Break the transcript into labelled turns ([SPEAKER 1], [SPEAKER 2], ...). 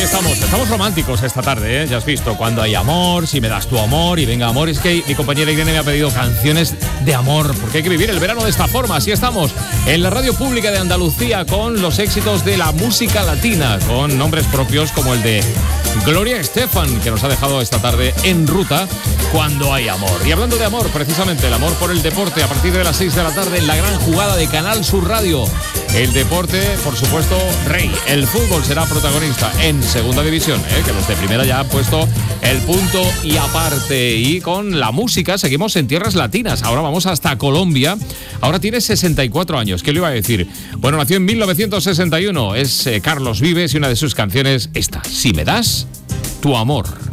[SPEAKER 1] Estamos románticos esta tarde, ¿eh? Ya has visto, cuando hay amor, si me das tu amor y venga amor. Es que mi compañera Irene me ha pedido canciones de amor, porque hay que vivir el verano de esta forma. Así estamos en la radio pública de Andalucía con los éxitos de la música latina, con nombres propios como el de Gloria Estefan, que nos ha dejado esta tarde en ruta Cuando hay amor. Y hablando de amor, precisamente el amor por el deporte, a partir de las 6 de la tarde en la gran jugada de Canal Sur Radio. El deporte, por supuesto, rey. El fútbol será protagonista en segunda división, que los de primera ya han puesto el punto y aparte. Y con la música seguimos en tierras latinas. Ahora vamos hasta Colombia. Ahora tiene 64 años. ¿Qué le iba a decir? Bueno, nació en 1961. Es Carlos Vives y una de sus canciones, esta, Si me das tu amor.